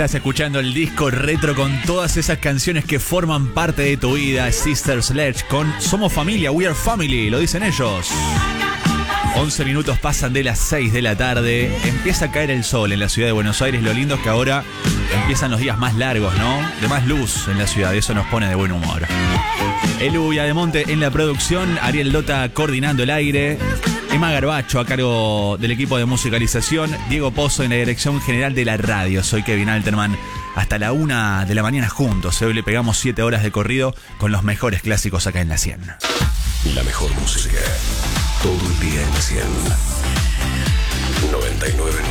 Estás escuchando el disco retro con todas esas canciones que forman parte de tu vida. Sister Sledge con Somos Familia, We Are Family, lo dicen ellos. 11 minutos pasan de las 6 de la tarde. Empieza a caer el sol en la ciudad de Buenos Aires. Lo lindo es que ahora empiezan los días más largos, ¿no? De más luz en la ciudad, y eso nos pone de buen humor. Elu Viademonte en la producción, Ariel Lota coordinando el aire, Emma Garbacho a cargo del equipo de musicalización, Diego Pozo en la dirección general de la radio. Soy Kevin Alterman. Hasta la 1 de la mañana juntos. Hoy le pegamos 7 horas de corrido con los mejores clásicos acá en la 100. La mejor música. Todo el día en la 100. 99.9.